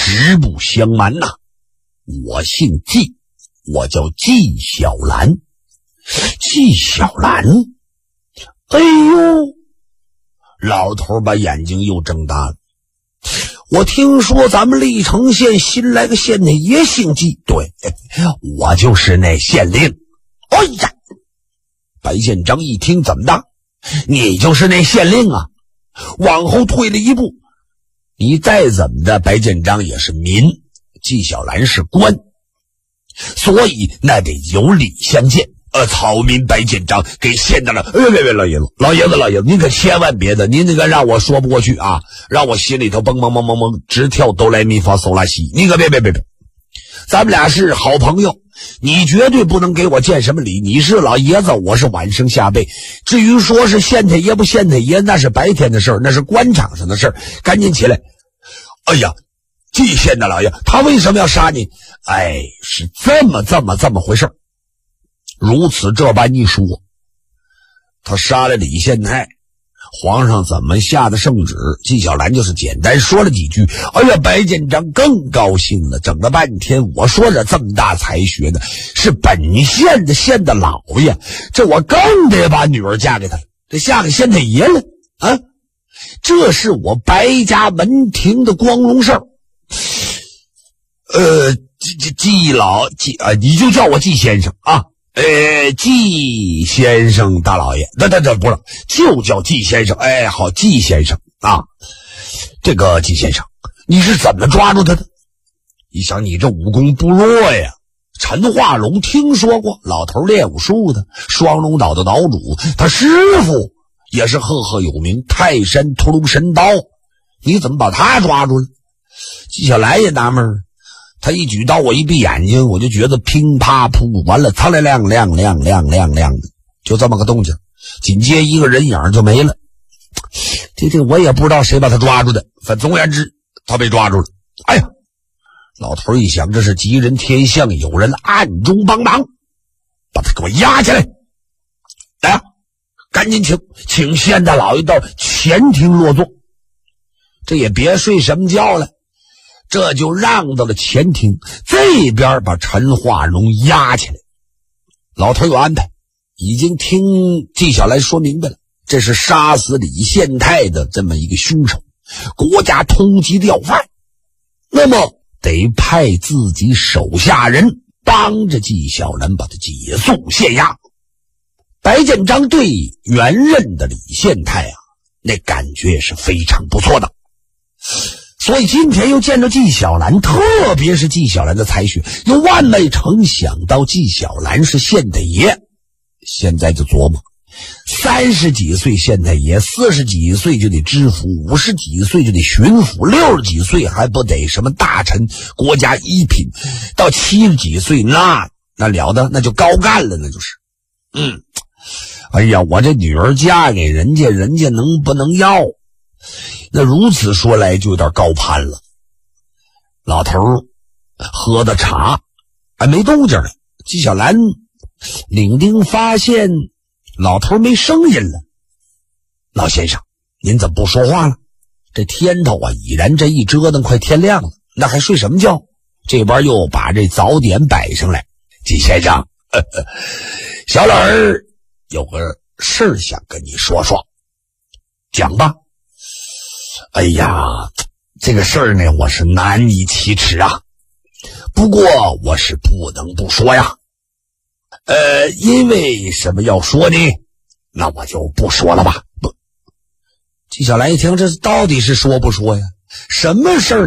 实不相瞒呐，我姓纪，我叫纪晓岚。纪晓岚？哎呦，老头把眼睛又睁大了。我听说咱们历城县新来个县太爷姓纪，对，我就是那县令。哎呀，白县长一听，怎么的？你就是那县令啊？往后退了一步，你再怎么的，白建章也是民，纪晓岚是官，所以那得有理相见。草民白建章给县的了。别，老爷子，您可千万别的，您那个让我说不过去啊，让我心里头蹦直跳哆来咪发嗦拉西。你可别，咱们俩是好朋友，你绝对不能给我见什么礼。你是老爷子，我是晚生下辈。至于说是县太爷不县太爷，那是白天的事儿，那是官场上的事儿。赶紧起来！哎呀，纪县的老爷，他为什么要杀你？哎，是这么回事。如此这般一说，他杀了李县太，皇上怎么下的圣旨？纪晓岚就是简单说了几句，哎呀，白建章更高兴了。整了半天，我说这么大才学的是本县的老爷，这我更得把女儿嫁给他了，这嫁给县太爷了啊！这是我白家门庭的光荣事儿。纪你就叫我纪先生啊。纪先生大老爷，这不是，就叫纪先生。哎，好，纪先生啊，这个纪先生，你是怎么抓住他的？你想你这武功部落呀，陈化龙听说过，老头练武术的，双龙岛的岛主，他师傅也是赫有名，泰山屠龙神刀，你怎么把他抓住了？纪晓岚也纳闷了。他一举刀，我一闭眼睛，我就觉得乒啪噗，完了，苍亮的，就这么个动静。紧接一个人影就没了。这我也不知道谁把他抓住的，总而言之，他被抓住了。哎呀，老头一想，这是吉人天相，有人暗中帮忙，把他给我押起来。来啊，赶紧请县大老爷到前庭落座。这也别睡什么觉了。这就让到了前庭，这边把陈化龙押起来。老头有安排，已经听纪晓岚说明白了，这是杀死李县太的这么一个凶手，国家通缉的要犯，那么得派自己手下人帮着纪晓岚把他解送县衙。白建章对原任的李县太啊，那感觉是非常不错的。所以今天又见到纪晓岚，特别是纪晓岚的才学，又万没成想到纪晓岚是县太爷。现在就琢磨，30几岁县太爷，40几岁就得知府，50几岁就得巡抚，60几岁还不得什么大臣、国家一品，到70几岁那了得，那就高干了，那就是。哎呀，我这女儿嫁给人家，人家能不能要？那如此说来就有点高攀了。老头喝的茶还没动静了，纪晓岚领丁发现老头没声音了。老先生，您怎么不说话了？这天头啊，已然这一折腾快天亮了，那还睡什么觉？这边又把这早点摆上来。纪先生，小老儿有个事想跟你说说，讲吧。哎呀，这个事儿呢，我是难以启齿啊。不过我是不能不说呀。因为什么要说呢？那我就不说了吧。不，纪晓岚一听，这到底是说不说呀？什么事儿